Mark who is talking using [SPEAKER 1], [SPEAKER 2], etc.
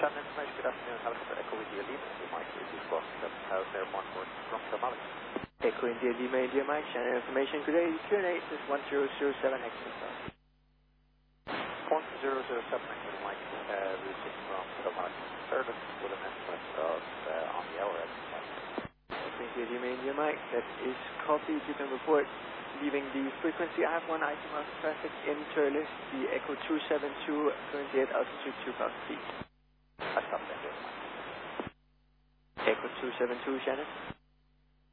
[SPEAKER 1] Shannon information, good afternoon, helicopter Echo India Lima, India Mike, this is Boston 7000 Airborne for from Tamale.
[SPEAKER 2] Echo India Lima, India Mike, Shannon information, good day, QNH is 1007 Hexton.
[SPEAKER 1] 1007 Hexton Mike, route 6 from Tamale. Service with an estimate of on the hour at
[SPEAKER 2] Echo India Lima, India Mike, that is copied, you can report leaving the frequency. I have one item of traffic in Turles, the Echo 272, currently at altitude 2,000 feet.
[SPEAKER 1] I stopped there.
[SPEAKER 2] Echo 272, Shannon.